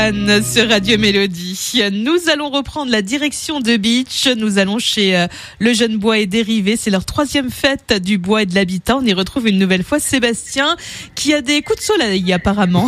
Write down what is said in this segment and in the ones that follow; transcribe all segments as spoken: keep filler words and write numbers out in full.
Sur Radio Mélodie, nous allons reprendre la direction de Beach. Nous allons chez euh, Le Jeune Bois et Dérivé. C'est leur troisième fête du bois et de l'habitat. On y retrouve une nouvelle fois Sébastien qui a des coups de soleil apparemment.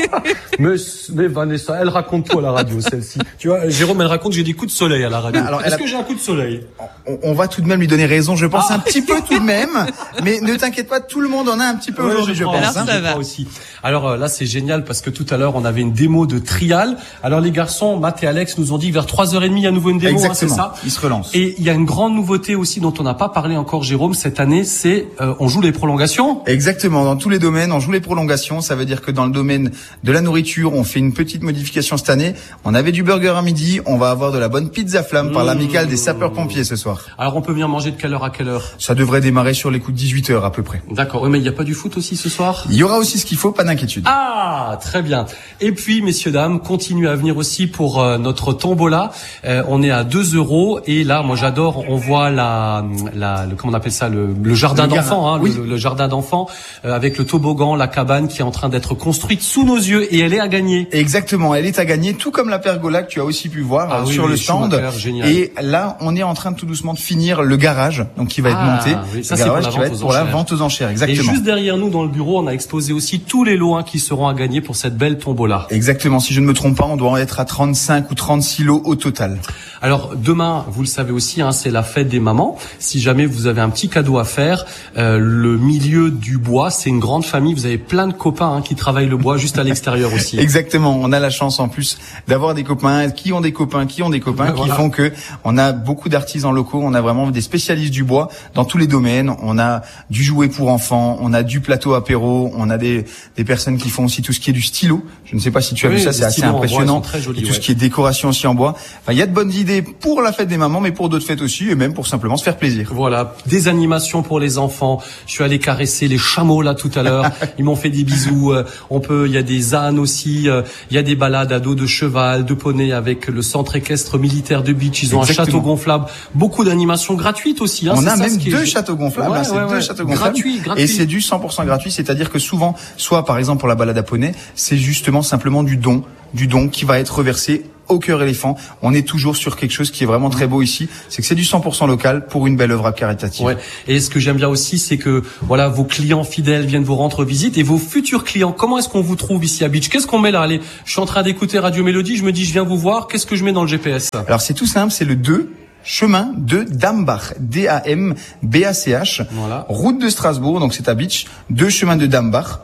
mais, mais Vanessa, elle raconte tout à la radio, celle-ci. Tu vois, Jérôme, elle raconte j'ai des coups de soleil à la radio. Alors, Est-ce a... que j'ai un coup de soleil? on, on va tout de même lui donner raison, je pense, ah. un petit peu tout de même. Mais ne t'inquiète pas, tout le monde en a un petit peu ouais, aujourd'hui, je, je pense. Alors, hein. ça va. Aussi. Alors là, c'est génial parce que tout à l'heure, on avait une démo de trial. Alors les garçons, Matt et Alex nous ont dit que vers trois heures trente, il y a à nouveau une démo. Exactement. Hein, c'est ça. Ils se relancent. Et il y a une grande nouveauté aussi dont on n'a pas parlé encore, Jérôme, cette année, c'est euh, on joue les prolongations. Exactement. Dans tous les domaines, on joue les prolongations. Ça veut dire que dans le domaine de la nourriture, on fait une petite modification cette année. On avait du burger à midi. On va avoir de la bonne pizza flamme mmh. par l'amicale des sapeurs-pompiers ce soir. Alors on peut venir manger de quelle heure à quelle heure? Ça devrait démarrer sur les coups de dix-huit heures à peu près. D'accord. Oui, mais il n'y a pas du foot aussi ce soir? Il y aura aussi ce qu'il faut, pas d'inquiétude. Ah, très bien. Et puis, messieurs, dames, continuez à venir aussi pour euh, notre tombola. Euh, on est à deux euros et là, moi, j'adore. On voit la, la, le, comment on appelle ça, le, le jardin le d'enfants, hein, oui. le, le jardin d'enfants euh, avec le toboggan, la cabane qui est en train d'être construite sous nos yeux et elle est à gagner. Exactement, elle est à gagner, tout comme la pergola que tu as aussi pu voir ah, euh, oui, sur oui, le stand. Génial. Et là, on est en train de tout doucement de finir le garage, donc qui va être ah, monté. Oui, ça, le c'est garage pour la qui va être pour la vente aux enchères. Exactement. Et juste derrière nous, dans le bureau, on a exposé aussi tous les lots hein, qui seront à gagner pour cette belle tombola. Exactement. Si je ne me trompe pas, on doit en être à trente-cinq ou trente-six lots au total. Alors demain, vous le savez aussi, hein, c'est la fête des mamans. Si jamais vous avez un petit cadeau à faire, euh, le milieu du bois, c'est une grande famille. Vous avez plein de copains hein, qui travaillent le bois juste à l'extérieur aussi. Exactement. On a la chance en plus d'avoir des copains qui ont des copains qui ont des copains ouais, qui voilà. font que on a beaucoup d'artisans locaux. On a vraiment des spécialistes du bois dans tous les domaines. On a du jouet pour enfants, on a du plateau apéro, on a des des personnes qui font aussi tout ce qui est du stylo. Je ne sais pas si tu as oui, vu ça, c'est assez impressionnant. Bois, jolis, et tout ouais. ce qui est décoration aussi en bois. Enfin, il y a de bonnes idées pour la fête des mamans, mais pour d'autres fêtes aussi, et même pour simplement se faire plaisir. Voilà, des animations pour les enfants. Je suis allé caresser les chameaux là tout à l'heure. Ils m'ont fait des bisous. On peut, il y a des ânes aussi. Il y a des balades à dos de cheval, de poney avec le centre équestre militaire de Beach. Ils ont Exactement. un château gonflable. Beaucoup d'animations gratuites aussi. Hein, On a ça, même deux châteaux gonflables. Ouais, hein, c'est ouais, deux ouais. châteaux gonflables. Gratuit, gratuit. Et c'est du cent pour cent gratuit, c'est-à-dire que souvent, soit par exemple pour la balade à poney, c'est justement simplement du don, du don qui va être reversé au Cœur Éléphant. On est toujours sur quelque chose qui est vraiment très beau ici, c'est que c'est du cent pour cent local pour une belle œuvre caritative. Ouais. Et ce que j'aime bien aussi, c'est que voilà, vos clients fidèles viennent vous rendre visite et vos futurs clients. Comment est-ce qu'on vous trouve ici à Beach? Qu'est-ce qu'on met là? Allez, je suis en train d'écouter Radio Mélodie, je me dis je viens vous voir. Qu'est-ce que je mets dans le G P S? Alors c'est tout simple, c'est le deux chemin de Dambach, D A M B A C H, voilà. route de Strasbourg, donc c'est à Beach, deux chemin de Dambach.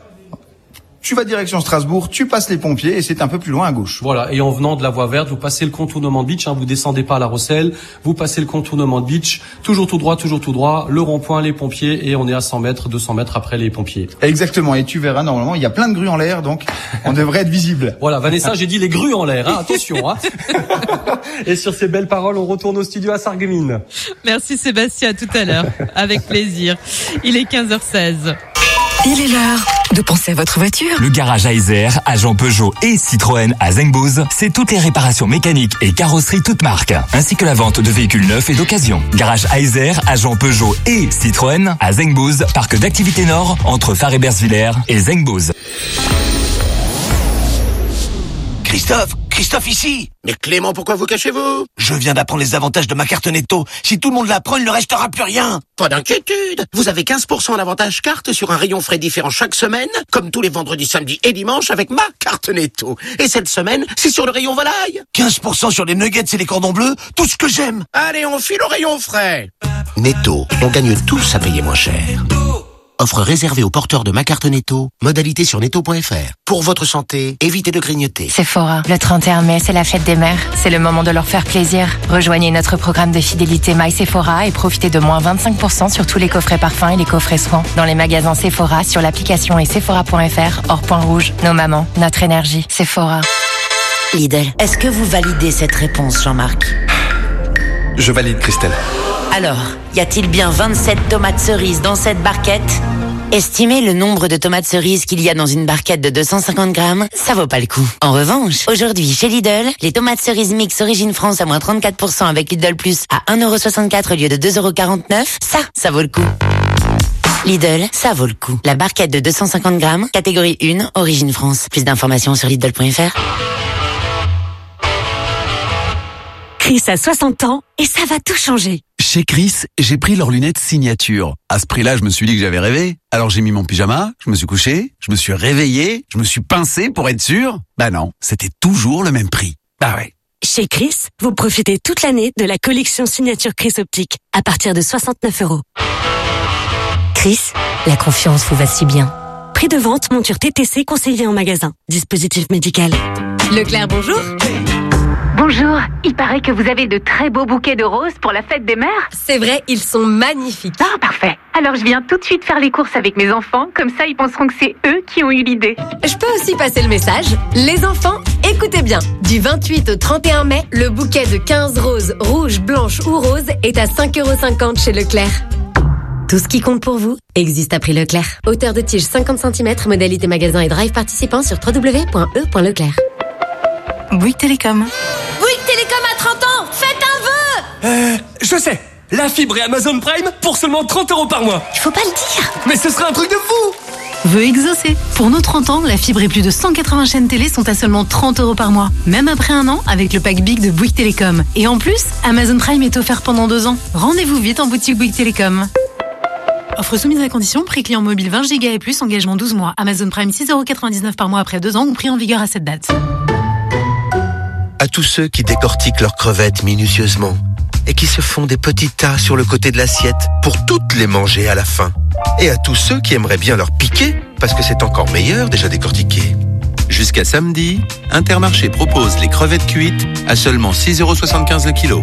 Tu vas direction Strasbourg, tu passes les pompiers et c'est un peu plus loin à gauche. Voilà, et en venant de la voie verte, vous passez le contournement de Beach, hein, vous descendez pas à la Rosselle, vous passez le contournement de Beach, toujours tout droit, toujours tout droit, le rond-point, les pompiers, et on est à cent mètres, deux cents mètres après les pompiers. Exactement, et tu verras, normalement, il y a plein de grues en l'air, donc on devrait être visible. Voilà, Vanessa, j'ai dit les grues en l'air, hein, attention. Hein. Et sur ces belles paroles, on retourne au studio à Sarreguemines. Merci Sébastien, à tout à l'heure, avec plaisir. Il est quinze heures seize. Il est l'heure de penser à votre voiture. Le garage Aiser, agent Peugeot et Citroën à Zengboz, c'est toutes les réparations mécaniques et carrosseries toutes marques, ainsi que la vente de véhicules neufs et d'occasion. Garage Aiser, agent Peugeot et Citroën à Zengboz, parc d'activité nord entre Far-Ebersviller et Zengboz. Christophe, Christophe ici. Mais Clément, pourquoi vous cachez-vous? Je viens d'apprendre les avantages de ma carte Netto. Si tout le monde l'apprend, il ne restera plus rien. Pas d'inquiétude. Vous avez quinze pour cent d'avantage carte sur un rayon frais différent chaque semaine, comme tous les vendredis, samedis et dimanches avec ma carte Netto. Et cette semaine, c'est sur le rayon volaille. quinze pour cent sur les nuggets et les cordons bleus, tout ce que j'aime. Allez, on file au rayon frais. Netto, on gagne tous à payer moins cher. Offre réservée aux porteurs de ma carte Netto. Modalité sur netto point f r. Pour votre santé, évitez de grignoter. Sephora. Le trente et un mai, c'est la fête des mères. C'est le moment de leur faire plaisir. Rejoignez notre programme de fidélité My Sephora et profitez de moins vingt-cinq pour cent sur tous les coffrets parfums et les coffrets soins. Dans les magasins Sephora, sur l'application et sephora point f r, hors point rouge. Nos mamans, notre énergie. Sephora. Lidl. Est-ce que vous validez cette réponse, Jean-Marc? Je valide, Christelle. Alors, y a-t-il bien vingt-sept tomates cerises dans cette barquette? Estimez le nombre de tomates cerises qu'il y a dans une barquette de deux cent cinquante grammes, ça vaut pas le coup. En revanche, aujourd'hui chez Lidl, les tomates cerises mix Origine France à moins trente-quatre pour cent avec Lidl Plus à un euro soixante-quatre au lieu de deux euros quarante-neuf, ça, ça vaut le coup. Lidl, ça vaut le coup. La barquette de deux cent cinquante grammes, catégorie un, Origine France. Plus d'informations sur Lidl point f r. Chris a soixante ans et ça va tout changer. Chez Chris, j'ai pris leurs lunettes signature. À ce prix-là, je me suis dit que j'avais rêvé. Alors j'ai mis mon pyjama, je me suis couché, je me suis réveillé, je me suis pincé pour être sûr. Bah non, c'était toujours le même prix. Bah ouais. Chez Chris, vous profitez toute l'année de la collection signature Chris Optique à partir de soixante-neuf euros. Chris, la confiance vous va si bien. Prix de vente, monture T T C conseillée en magasin. Dispositif médical. Leclerc, bonjour. Bonjour, il paraît que vous avez de très beaux bouquets de roses pour la fête des mères. C'est vrai, ils sont magnifiques. Ah, parfait. Alors je viens tout de suite faire les courses avec mes enfants, comme ça ils penseront que c'est eux qui ont eu l'idée. Je peux aussi passer le message. Les enfants, écoutez bien. Du vingt-huit au trente et un mai, le bouquet de quinze roses, rouges, blanches ou roses est à cinq euros cinquante chez Leclerc. Tout ce qui compte pour vous existe à prix Leclerc. Hauteur de tige cinquante centimètres, modalité magasin et drive participant sur w w w point e point leclerc. Bouygues Télécom. Bouygues Télécom à trente ans, faites un vœu. Euh, je sais. La fibre et Amazon Prime pour seulement trente euros par mois. Il faut pas le dire. Mais ce serait un truc de fou. Vœu exaucé. Pour nos trente ans, la fibre et plus de cent quatre-vingts chaînes télé sont à seulement trente euros par mois. Même après un an, avec le pack Big de Bouygues Télécom. Et en plus, Amazon Prime est offert pendant deux ans. Rendez-vous vite en boutique Bouygues Télécom. Offre soumise à condition, prix client mobile vingt giga et plus, engagement douze mois. Amazon Prime six euros quatre-vingt-dix-neuf par mois après deux ans ou prix en vigueur à cette date. À tous ceux qui décortiquent leurs crevettes minutieusement et qui se font des petits tas sur le côté de l'assiette pour toutes les manger à la fin. Et à tous ceux qui aimeraient bien leur piquer parce que c'est encore meilleur déjà décortiqué. Jusqu'à samedi, Intermarché propose les crevettes cuites à seulement six euros soixante-quinze le kilo.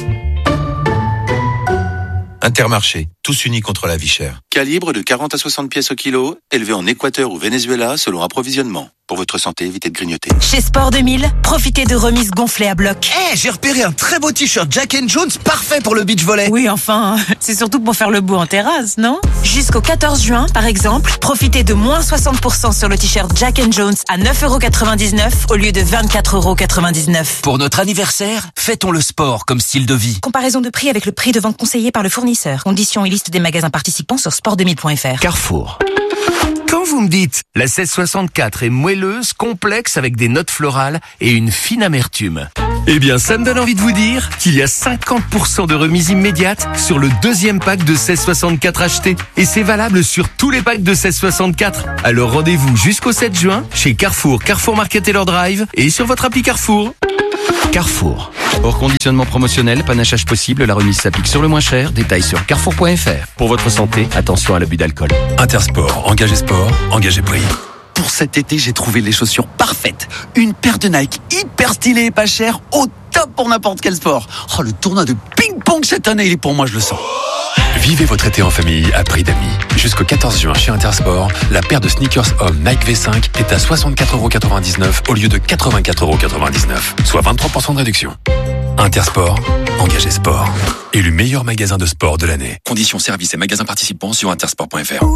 Intermarché, tous unis contre la vie chère. Calibre de quarante à soixante pièces au kilo, élevé en Équateur ou Venezuela selon approvisionnement. Pour votre santé, évitez de grignoter. Chez Sport deux mille, profitez de remises gonflées à bloc. Eh, hey, j'ai repéré un très beau t-shirt Jack and Jones, parfait pour le beach volley. Oui, enfin, c'est surtout pour faire le beau en terrasse, non? Jusqu'au quatorze juin, par exemple, profitez de moins soixante pour cent sur le t-shirt Jack and Jones à neuf euros quatre-vingt-dix-neuf au lieu de vingt-quatre euros quatre-vingt-dix-neuf. Pour notre anniversaire, fêtons le sport comme style de vie. Comparaison de prix avec le prix de vente conseillé par le fournisseur. Conditions et liste des magasins participants sur sport deux mille point f r. Carrefour. Quand vous me dites la seize soixante-quatre est moelleuse, complexe avec des notes florales et une fine amertume, eh bien ça me donne envie de vous dire qu'il y a cinquante pour cent de remise immédiate sur le deuxième pack de seize soixante-quatre acheté. Et c'est valable sur tous les packs de seize soixante-quatre. Alors rendez-vous jusqu'au sept juin chez Carrefour, Carrefour Market et leur drive et sur votre appli Carrefour. Carrefour. Hors conditionnement promotionnel, panachage possible, la remise s'applique sur le moins cher. Détails sur carrefour point f r. Pour votre santé, attention à l'abus d'alcool. Intersport, engagé sport, engagé prix. Pour cet été, j'ai trouvé les chaussures parfaites. Une paire de Nike hyper stylée et pas chère, au top pour n'importe quel sport. Oh, le tournoi de ping-pong cette année, il est pour moi, je le sens. Vivez votre été en famille à prix d'amis. Jusqu'au quatorze juin chez Intersport, la paire de sneakers homme Nike V cinq est à soixante-quatre euros quatre-vingt-dix-neuf au lieu de quatre-vingt-quatre euros quatre-vingt-dix-neuf, soit vingt-trois pour cent de réduction. Intersport, engagé sport. Élu meilleur magasin de sport de l'année. Conditions services et magasins participants sur intersport point f r.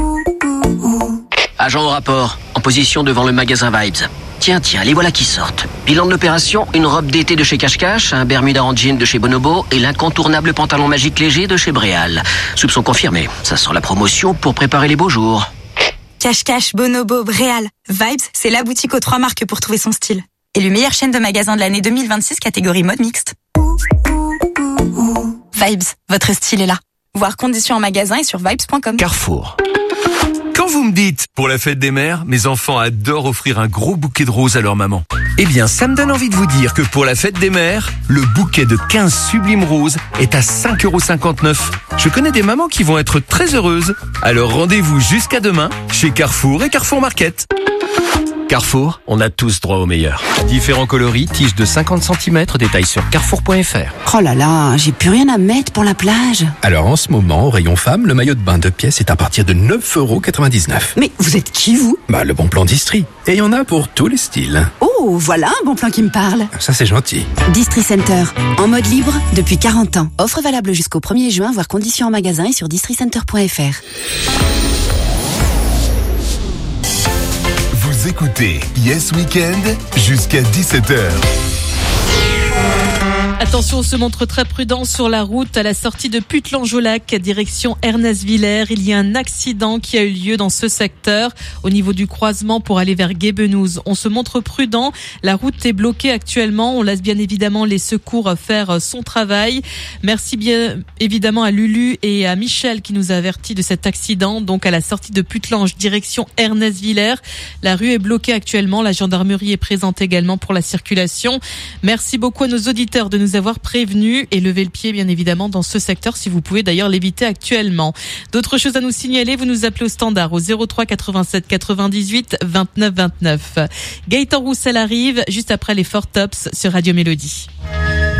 Agent au rapport, en position devant le magasin Vibes. Tiens, tiens, les voilà qui sortent. Bilan de l'opération, une robe d'été de chez Cache Cache, un Bermuda en jean de chez Bonobo et l'incontournable pantalon magique léger de chez Bréal. Soupçon confirmé, ça sent la promotion pour préparer les beaux jours. Cache Cache, Bonobo, Bréal. Vibes, c'est la boutique aux trois marques pour trouver son style. Élu meilleure chaîne de magasins de l'année deux mille vingt-six, catégorie mode mixte. Vibes, votre style est là. Voir conditions en magasin et sur vibes point com. Carrefour. Quand vous me dites, pour la fête des mères, mes enfants adorent offrir un gros bouquet de roses à leur maman. Eh bien, ça me donne envie de vous dire que pour la fête des mères, le bouquet de quinze sublimes roses est à cinq euros cinquante-neuf. Je connais des mamans qui vont être très heureuses. Alors rendez-vous jusqu'à demain chez Carrefour et Carrefour Market. Carrefour, on a tous droit au meilleur. Différents coloris, tiges de cinquante centimètres, détails sur carrefour point f r. Oh là là, j'ai plus rien à mettre pour la plage. Alors en ce moment, au rayon femme, le maillot de bain de pièces est à partir de neuf euros quatre-vingt-dix-neuf. Mais vous êtes qui, vous? Bah, le bon plan d'Istrie. Et il y en a pour tous les styles. Oh, voilà un bon plan qui me parle. Ça, c'est gentil. Distri Center, en mode libre depuis quarante ans. Offre valable jusqu'au premier juin, voire conditions en magasin et sur distri center point f r. Vous écoutez Yes Weekend jusqu'à dix-sept heures. Attention, on se montre très prudent sur la route à la sortie de Putlange-au-Lac, direction Ernest-Villers. Il y a un accident qui a eu lieu dans ce secteur au niveau du croisement pour aller vers Guébenouz. On se montre prudent. La route est bloquée actuellement. On laisse bien évidemment les secours faire son travail. Merci bien évidemment à Lulu et à Michel qui nous a avertis de cet accident. Donc à la sortie de Putlange, direction Ernest-Villers. La rue est bloquée actuellement. La gendarmerie est présente également pour la circulation. Merci beaucoup à nos auditeurs de nous avoir prévenus et lever le pied bien évidemment dans ce secteur si vous pouvez d'ailleurs l'éviter actuellement. D'autres choses à nous signaler, vous nous appelez au standard au zéro trois quatre-vingt-sept quatre-vingt-dix-huit vingt-neuf vingt-neuf. Gaëtan Roussel arrive juste après les Four Tops sur Radio Mélodie.